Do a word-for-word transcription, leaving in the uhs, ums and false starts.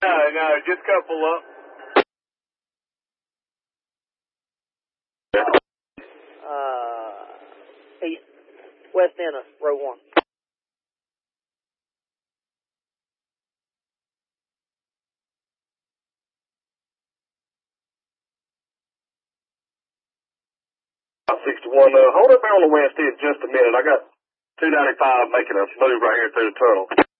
No, no, just couple up. Uh, east, west end of row one. sixty-one, uh, hold up there on the west end just a minute. I got two ninety-five making a move right here through the tunnel.